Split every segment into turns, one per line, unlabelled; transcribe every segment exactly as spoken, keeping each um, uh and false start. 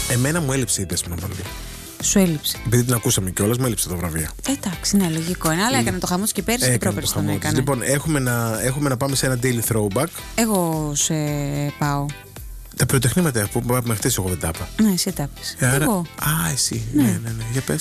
Εμένα μου έλειψε η Δέσποινα Βανδύ.
Σου έλειψε.
Επειδή την ακούσαμε κιόλας, μου έλειψε το βραβείο.
Εντάξει, ναι, λογικό είναι. Αλλά έκανε το χαμό της και πέρυσι και πρόπερσι τον έκανε.
Λοιπόν, έχουμε να, έχουμε να πάμε σε ένα daily throwback.
Εγώ σε πάω.
Τα πυροτεχνήματα που πάμε χτες, εγώ δεν τα είπα.
Ναι, εσύ τα πες.
Άρα...
Εγώ.
Α, εσύ. Ναι, ναι, ναι. ναι. Για πες.
Α,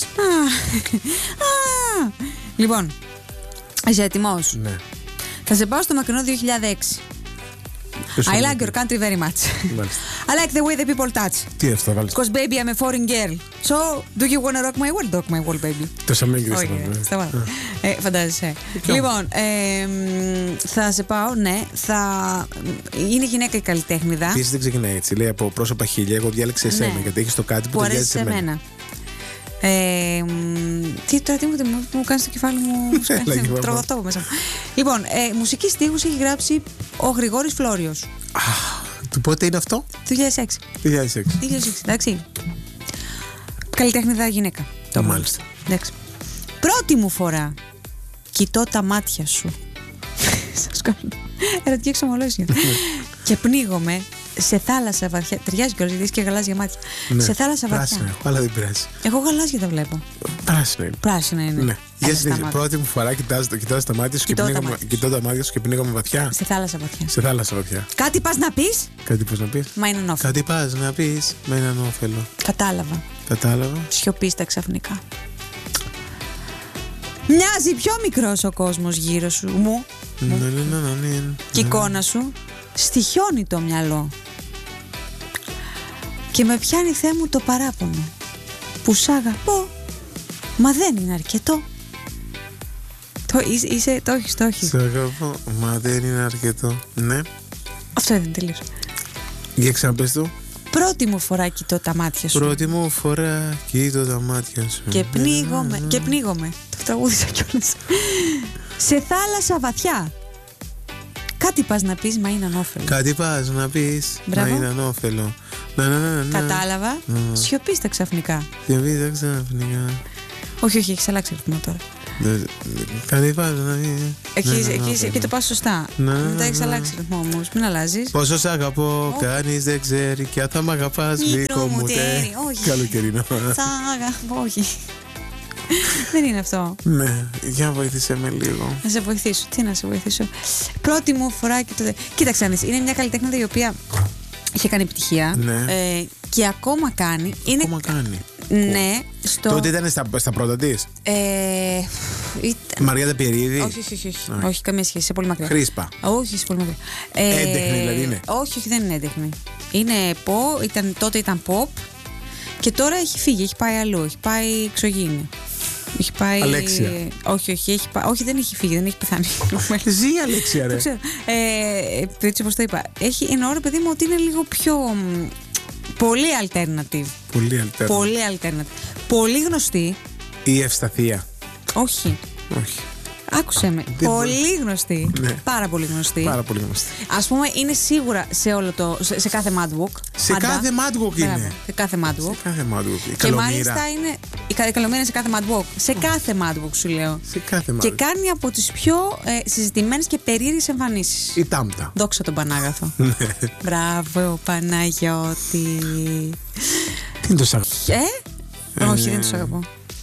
α. Λοιπόν, είσαι έτοιμος?
Ναι.
Θα σε πάω στο μακρινό δύο χιλιάδες έξι. I like your country very much. I like the way the people touch.
Τι αυτό θα βάλεις?
Because baby I'm a foreign girl. So do you wanna rock my world? Rock my world baby.
Το σαμέγγι
Όχι, σταμάτα. Φαντάζεσαι. Λοιπόν, θα σε πάω, ναι. Είναι γυναίκα η καλλιτέχνηδα.
Επίσης δεν ξεκινάει έτσι. Λέει από πρόσωπα χίλια. Εγώ διάλεξα εσένα γιατί έχεις το κάτι που ταιριάζει σε μένα.
Ε, τι τώρα, τι μου, μου κάνει το κεφάλι μου, τρογωτό από μέσα μου. Λοιπόν, ε, μουσική στίχους έχει γράψει ο Γρηγόρης Φλόριος.
Α, του πότε είναι αυτό?
δύο χιλιάδες έξι.
δύο χιλιάδες έξι.
δύο χιλιάδες έξι, εντάξει. Καλλιτέχνηδα γυναίκα.
Το μάλιστα.
Εντάξει. Πρώτη μου φορά κοιτώ τα μάτια σου. Σας κάνω ερωτική εξομολόγηση. Και πνίγομαι σε θάλασσα βαθιά. Ταιριάζει κιόλας γιατί έχει και γαλάζια μάτια.
Ναι.
Σε θάλασσα βαθιά.
Πράσινα έχω, αλλά δεν πειράζει.
Εγώ γαλάζια τα βλέπω.
Πράσινα είναι.
Πράσινα είναι.
Ναι. Για συνέχεια, πρώτη μου φορά κοιτάζω τα μάτια σου και πνίγομαι, κοιτώ τα μάτια σου και πνίγομαι βαθιά.
Σε θάλασσα βαθιά.
Σε θάλασσα βαθιά.
Κάτι πας να πεις.
Κάτι πας να πεις.
Μα είναι όφελο.
Κάτι πας να πεις. Μα είναι όφελο.
Κατάλαβα.
Κατάλαβα.
Σιωπίστα ξαφνικά. Μοιάζει πιο μικρός ο κόσμος γύρω σου μου.
Ναι, ναι, ναι, ναι.
Και η εικόνα σου στοιχιώνει το μυαλό. Και με πιάνει, Θεέ μου, το παράπονο που σ' αγαπώ, μα δεν είναι αρκετό. Το, είσαι, είσαι, το έχεις, το έχεις.
Σ' αγαπώ, μα δεν είναι αρκετό. Ναι.
Αυτό δεν τελείωσε.
Για ξαναπες το.
Πρώτη μου φορά κοιτώ τα μάτια σου.
Πρώτη μου φορά κοιτώ τα μάτια σου.
Και πνίγομαι, και πνίγομαι. Το τραγούδισα κιόλας. Σε θάλασσα βαθιά. Κάτι πας να πεις, μα είναι ανώφελο.
Κάτι πας να πεις,
μπράβο.
μα είναι ανώφελο. Να, να, να, να.
Κατάλαβα. Να. Σιωπίστα ξαφνικά.
Σιωπίστα ξαφνικά.
Όχι, όχι, έχεις αλλάξει ρυθμό τώρα.
Κάτι πας να πεις.
Εκεί, εκεί το πας σωστά. Μετά έχεις αλλάξει ρυθμό όμως. Μην αλλάζεις.
Πόσο σ' αγαπώ, oh. κανείς δεν ξέρει. Και αν θα μ' αγαπάς, μικρό μου τέρι. Καλοκαιρινό.
Σ' αγαπώ, όχι. Δεν είναι αυτό.
Ναι, για βοήθησε με λίγο.
Να σε βοηθήσω. Τι να σε βοηθήσω. Πρώτη μου φορά και τότε. Κοίταξε, είναι μια καλλιτέχνηδα η οποία είχε κάνει επιτυχία.
Ναι.
Ε, και ακόμα κάνει. Είναι...
Ακόμα κάνει.
Ναι. Στο...
Τότε ήταν στα, στα πρώτα της.
Ε,
ήταν... Μαρία Πιερίδη.
Όχι, όχι, όχι. όχι. όχι καμία σχέση. Είσαι πολύ μακριά.
Χρήσπα.
Όχι, είσαι πολύ μακριά.
Ε, έντεχνη δηλαδή είναι.
Όχι, όχι, δεν είναι έντεχνη. Είναι pop, ήταν, τότε ήταν pop. Και τώρα έχει φύγει, έχει πάει αλλού. Έχει πάει εξωγήινη. Έχει πάει...
Αλέξια.
Όχι, όχι, έχει πά... όχι, δεν έχει φύγει, δεν έχει πεθάνει.
Ζει η Αλέξια, ρε.
Το ξέρω. Ε, έτσι όπως το είπα. Έχει εννοώ, παιδί μου, ότι είναι λίγο πιο. Πολύ alternative.
Πολύ alternative.
Πολύ alternative. Πολύ γνωστή.
Η Ευσταθία.
Όχι.
Όχι.
Άκουσε με. Δεν πολύ μπορεί. Γνωστή.
Ναι.
Πάρα πολύ γνωστή.
Πάρα πολύ γνωστή.
Ας πούμε, είναι σίγουρα σε, όλο το, σε, σε κάθε Madbook.
Σε Αντα. κάθε Madbook είναι.
Σε κάθε Madbook.
Σε κάθε Madbook. Η
και
Καλομήρα.
μάλιστα είναι. Η Καλομήρα είναι σε κάθε Madbook. Σε oh. κάθε Madbook σου λέω.
Σε κάθε Madbook.
Και κάνει από τις πιο ε, συζητημένες και περίεργες εμφανίσεις.
Η Τάμπτα.
Δόξα τον Πανάγαθο. Μπράβο, Παναγιώτη.
Τι είναι το σ' αγαπώ.
Ε? Όχι, δεν το σ' αγαπώ.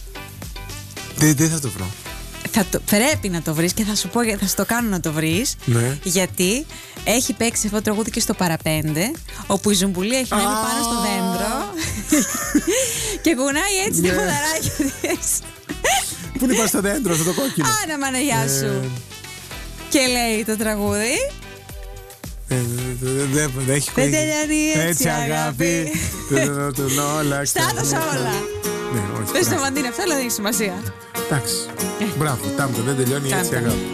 Δεν θα το βρω.
Θα το, πρέπει να το βρεις και θα σου πω, θα σου το κάνω να το βρεις.
Ναι.
Γιατί έχει παίξει αυτό το τραγούδι και στο Παραπέντε, όπου η Ζουμπουλή έχει ανέβει πάνω στο δέντρο και κουνάει έτσι τα ποδαράκια της.
Πού είναι πάνω στο δέντρο αυτό το κόκκινο?
Άνα Μαναγιά σου. Και λέει το τραγούδι.
Δεν έχει κόκκινο. Έτσι αγάπη.
Στάτωσα όλα. Πες το Βαντίνο αυτό, αλλά δεν έχει σημασία.
Εντάξει. Μπράβο, τάμπτα, δεν τελειώνει έτσι αγάπη.